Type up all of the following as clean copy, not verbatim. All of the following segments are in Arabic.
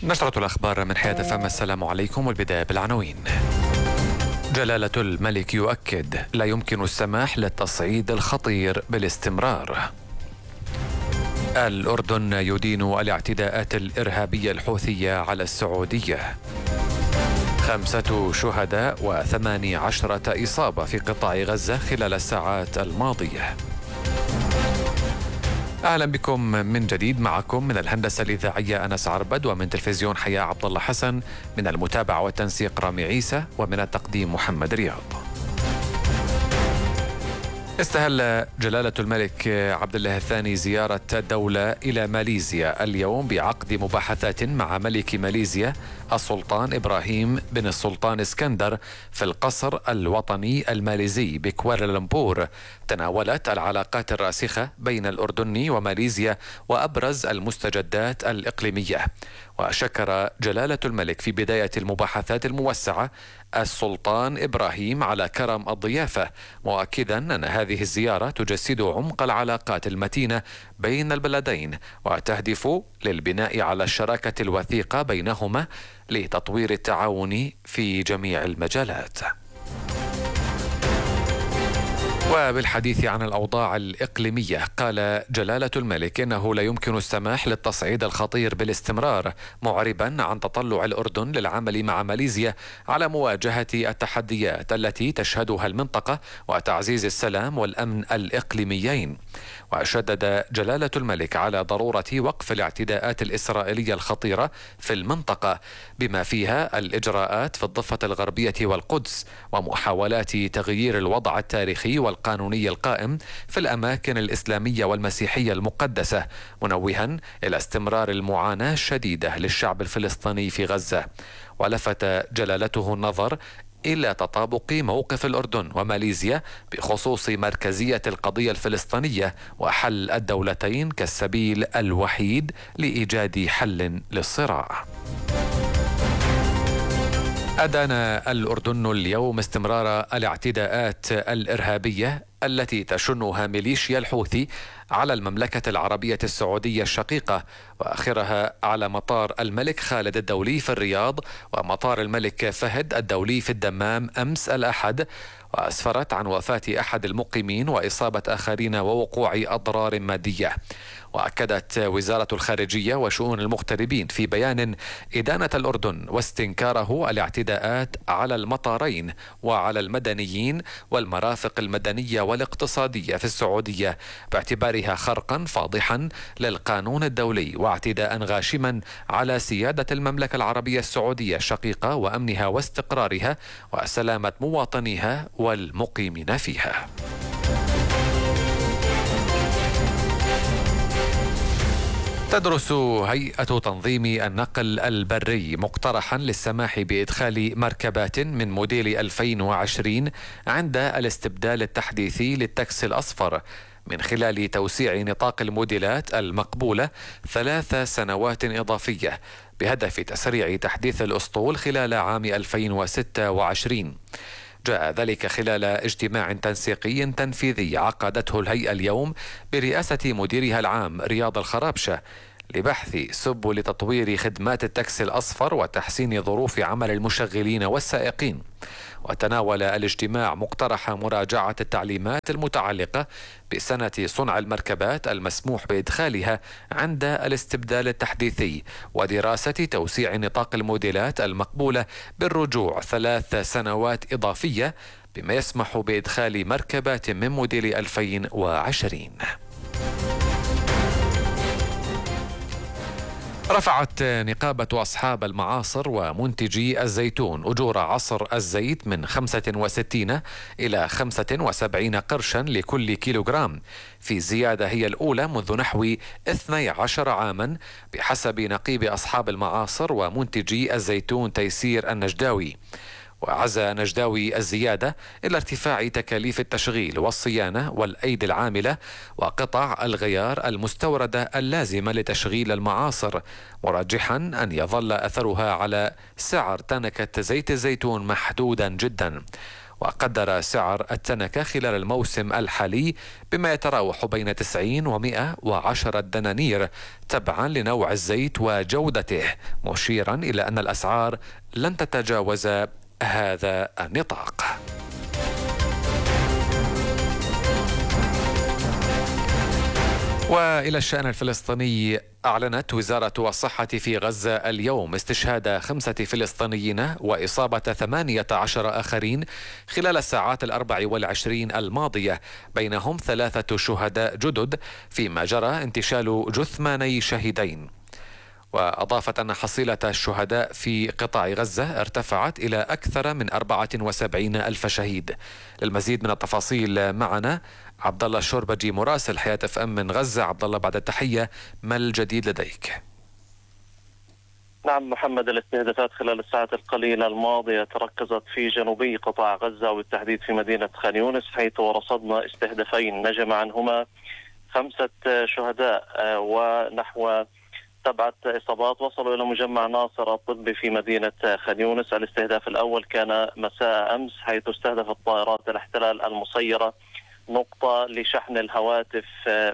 نشرة الأخبار من حياة فم. السلام عليكم، والبداية بالعناوين. جلالة الملك يؤكد لا يمكن السماح للتصعيد الخطير بالاستمرار. الأردن يدين الاعتداءات الإرهابية الحوثية على السعودية. 5 شهداء و18 إصابة في قطاع غزة خلال الساعات الماضية. أهلا بكم من جديد. معكم من الهندسة الإذاعية أنس عربد، ومن تلفزيون حياة عبد الله حسن، من المتابعة والتنسيق رامي عيسى، ومن التقديم محمد رياض. استهل جلالة الملك عبد الله الثاني زيارة الدولة إلى ماليزيا اليوم بعقد مباحثات مع ملك ماليزيا السلطان إبراهيم بن السلطان اسكندر في القصر الوطني الماليزي بكوالالمبور. تناولت العلاقات الراسخة بين الأردن وماليزيا وأبرز المستجدات الإقليمية. وشكر جلالة الملك في بداية المباحثات الموسعة السلطان إبراهيم على كرم الضيافة، مؤكدا أن هذه الزيارة تجسد عمق العلاقات المتينة بين البلدين وتهدف للبناء على الشراكة الوثيقة بينهما لتطوير التعاون في جميع المجالات. وبالحديث عن الأوضاع الإقليمية، قال جلالة الملك إنه لا يمكن السماح للتصعيد الخطير بالاستمرار، معربا عن تطلع الأردن للعمل مع ماليزيا على مواجهة التحديات التي تشهدها المنطقة وتعزيز السلام والأمن الإقليميين. وشدد جلالة الملك على ضرورة وقف الاعتداءات الإسرائيلية الخطيرة في المنطقة، بما فيها الإجراءات في الضفة الغربية والقدس، ومحاولات تغيير الوضع التاريخي والقانوني القائم في الأماكن الإسلامية والمسيحية المقدسة، منوها إلى استمرار المعاناة الشديدة للشعب الفلسطيني في غزة. ولفت جلالته النظر إلى تطابق موقف الأردن وماليزيا بخصوص مركزية القضية الفلسطينية وحل الدولتين كالسبيل الوحيد لإيجاد حل للصراع. أدان الأردن اليوم استمرار الاعتداءات الإرهابية التي تشنها ميليشيا الحوثي على المملكة العربية السعودية الشقيقة، وآخرها على مطار الملك خالد الدولي في الرياض ومطار الملك فهد الدولي في الدمام أمس الأحد، وأسفرت عن وفاة أحد المقيمين وإصابة آخرين ووقوع أضرار مادية. وأكدت وزارة الخارجية وشؤون المغتربين في بيان إدانة الأردن واستنكاره الاعتداءات على المطارين وعلى المدنيين والمرافق المدنية والاقتصادية في السعودية، باعتبارها خرقا فاضحا للقانون الدولي واعتداء غاشما على سيادة المملكة العربية السعودية الشقيقة وأمنها واستقرارها وسلامة مواطنيها والمقيمين فيها. تدرس هيئة تنظيم النقل البري مقترحا للسماح بإدخال مركبات من موديل 2020 عند الاستبدال التحديثي للتاكسي الأصفر، من خلال توسيع نطاق الموديلات المقبولة 3 سنوات إضافية، بهدف تسريع تحديث الأسطول خلال عام 2026. جاء ذلك خلال اجتماع تنسيقي تنفيذي عقدته الهيئة اليوم برئاسة مديرها العام رياض الخرابشة لبحث سبل تطوير خدمات التاكسي الأصفر وتحسين ظروف عمل المشغلين والسائقين. وتناول الاجتماع مقترح مراجعة التعليمات المتعلقة بسنة صنع المركبات المسموح بإدخالها عند الاستبدال التحديثي، ودراسة توسيع نطاق الموديلات المقبولة بالرجوع 3 سنوات إضافية، بما يسمح بإدخال مركبات من موديل 2020. رفعت نقابة أصحاب المعاصر ومنتجي الزيتون أجور عصر الزيت من 65 إلى 75 قرشا لكل كيلوغرام، في زيادة هي الأولى منذ نحو 12 عاما، بحسب نقيب أصحاب المعاصر ومنتجي الزيتون تيسير النجداوي. وعزى نجداوي الزيادة إلى ارتفاع تكاليف التشغيل والصيانة والأيدي العاملة وقطع الغيار المستوردة اللازمة لتشغيل المعاصر، مرجحا أن يظل أثرها على سعر تنكة زيت الزيتون محدودا جدا. وقدر سعر التنكة خلال الموسم الحالي بما يتراوح بين 90 و110 دنانير تبعا لنوع الزيت وجودته، مشيرا إلى أن الأسعار لن تتجاوز هذا النطاق. وإلى الشأن الفلسطيني، أعلنت وزارة الصحة في غزة اليوم استشهاد 5 فلسطينيين وإصابة 18 آخرين خلال الساعات 24 الماضية، بينهم 3 شهداء جدد فيما جرى انتشال جثماني شهيدين. وأضافت أن حصيلة الشهداء في قطاع غزة ارتفعت إلى أكثر من 74 ألف شهيد. للمزيد من التفاصيل معنا عبد الله الشوربجي مراسل حياة اف ام من غزة. عبد الله، بعد التحية، ما الجديد لديك؟ نعم محمد، الاستهدافات خلال الساعات القليلة الماضية تركزت في جنوبي قطاع غزة وبالتحديد في مدينة خان يونس، حيث رصدنا استهدافين نجم عنهما 5 شهداء ونحو 7 إصابات. وصلوا إلى مجمع ناصر الطبي في مدينة خان يونس. الاستهداف الأول كان مساء أمس، حيث استهدفت طائرات الاحتلال المسيرة نقطة لشحن الهواتف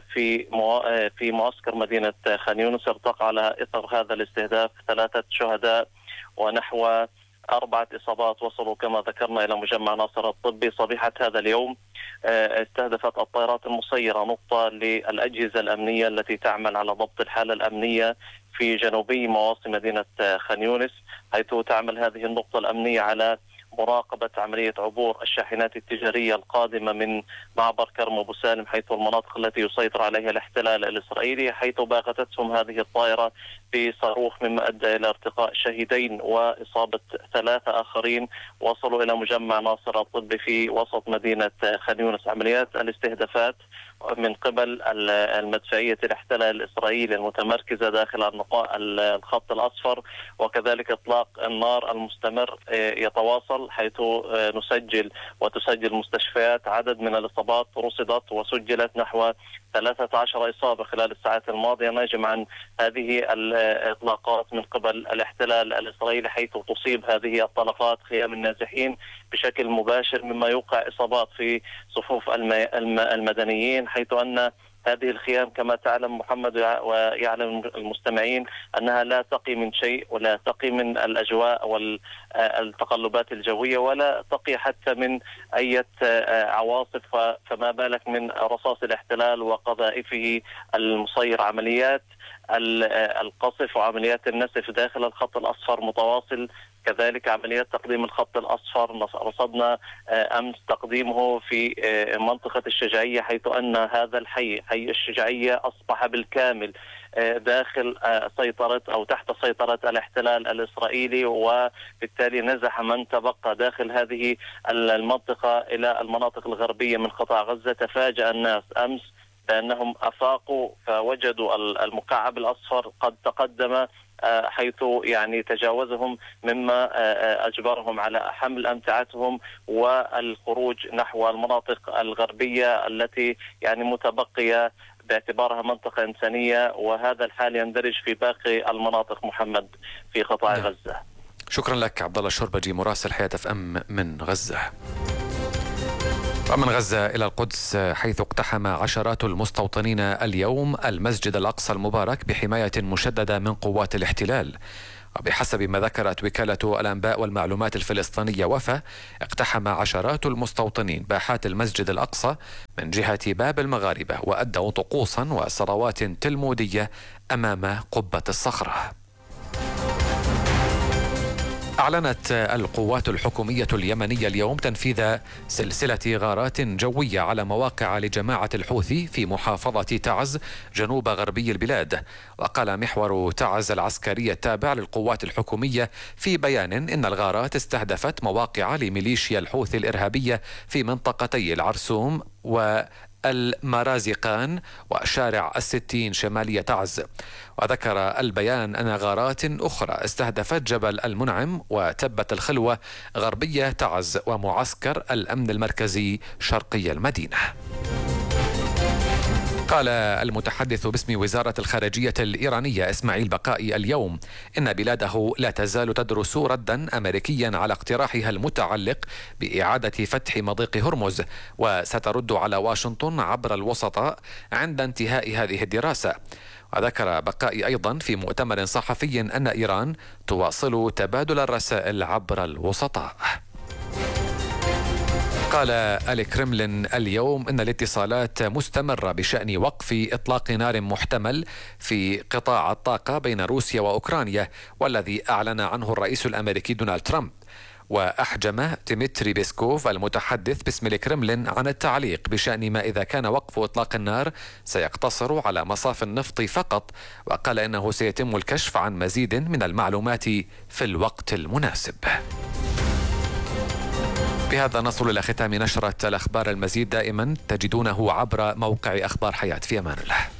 في معسكر مدينة خان يونس. ارتقى على إثر هذا الاستهداف 3 شهداء ونحو 4 إصابات. وصلوا كما ذكرنا إلى مجمع ناصر الطبي. صبيحة هذا اليوم استهدفت الطائرات المسيرة نقطة للأجهزة الأمنية التي تعمل على ضبط الحالة الأمنية في جنوبي مواصي مدينة خان يونس، حيث تعمل هذه النقطة الأمنية على مراقبة عملية عبور الشاحنات التجارية القادمة من معبر كرم أبو سالم، حيث المناطق التي يسيطر عليها الاحتلال الإسرائيلي، حيث باغتتهم هذه الطائرة بصاروخ مما أدى إلى ارتقاء شهيدين وإصابة 3 آخرين. وصلوا إلى مجمع ناصر الطبي في وسط مدينة خان يونس. عمليات الاستهدافات من قبل المدفعية الاحتلال الإسرائيلي المتمركزة داخل الخط الأصفر، وكذلك إطلاق النار المستمر يتواصل، حيث وتسجل مستشفيات عدد من الإصابات رصدت وسجلت نحو 13 إصابة خلال الساعات الماضية، ناجم عن هذه الإطلاقات من قبل الاحتلال الإسرائيلي، حيث تصيب هذه الطلقات خيام النازحين بشكل مباشر، مما يوقع إصابات في صفوف المدنيين، حيث أن هذه الخيام كما تعلم محمد ويعلم المستمعين أنها لا تقي من شيء، ولا تقي من الأجواء والتقلبات الجوية، ولا تقي حتى من أي عواصف، فما بالك من رصاص الاحتلال وقذائفه المسير. عمليات القصف وعمليات النسف داخل الخط الأصفر متواصل، كذلك عمليات تقديم الخط الأصفر رصدنا أمس تقديمه في منطقة الشجاعية، حيث أن هذا الحي الشجاعية أصبح بالكامل داخل سيطرة أو تحت سيطرة الاحتلال الإسرائيلي، وبالتالي نزح من تبقى داخل هذه المنطقة إلى المناطق الغربية من قطاع غزة. تفاجأ الناس أمس بأنهم أفاقوا فوجدوا المكعب الأصفر قد تقدم، حيث تجاوزهم، مما أجبرهم على حمل أمتعتهم والخروج نحو المناطق الغربية التي متبقية باعتبارها منطقة إنسانية، وهذا الحال يندرج في باقي المناطق محمد في قطاع غزة. شكرا لك عبد الله الشوربجي مراسل حياة اف ام من غزة. ومن غزة إلى القدس، حيث اقتحم عشرات المستوطنين اليوم المسجد الأقصى المبارك بحماية مشددة من قوات الاحتلال. وبحسب ما ذكرت وكالة الأنباء والمعلومات الفلسطينية وفا، اقتحم عشرات المستوطنين باحات المسجد الأقصى من جهة باب المغاربة، وأدوا طقوسا وصلوات تلمودية أمام قبة الصخرة. أعلنت القوات الحكومية اليمنية اليوم تنفيذ سلسلة غارات جوية على مواقع لجماعة الحوثي في محافظة تعز جنوب غربي البلاد. وقال محور تعز العسكري التابع للقوات الحكومية في بيان إن الغارات استهدفت مواقع لميليشيا الحوثي الإرهابية في منطقتي العرسوم المرازقان وشارع الستين شمالية تعز. وذكر البيان أن غارات أخرى استهدفت جبل المنعم وتبة الخلوة غربية تعز ومعسكر الأمن المركزي شرقي المدينة. قال المتحدث باسم وزارة الخارجية الإيرانية إسماعيل بقائي اليوم إن بلاده لا تزال تدرس ردا أمريكيا على اقتراحها المتعلق بإعادة فتح مضيق هرمز، وسترد على واشنطن عبر الوسطاء عند انتهاء هذه الدراسة. وذكر بقائي أيضا في مؤتمر صحفي أن إيران تواصل تبادل الرسائل عبر الوسطاء. قال الكرملين اليوم إن الاتصالات مستمرة بشأن وقف إطلاق نار محتمل في قطاع الطاقة بين روسيا وأوكرانيا، والذي أعلن عنه الرئيس الأمريكي دونالد ترامب. وأحجم ديمتري بيسكوف المتحدث باسم الكرملين عن التعليق بشأن ما إذا كان وقف إطلاق النار سيقتصر على مصاف النفط فقط، وقال إنه سيتم الكشف عن مزيد من المعلومات في الوقت المناسب. بهذا نصل إلى ختام نشرة الأخبار. المزيد دائما تجدونه عبر موقع أخبار حياة. في أمان الله.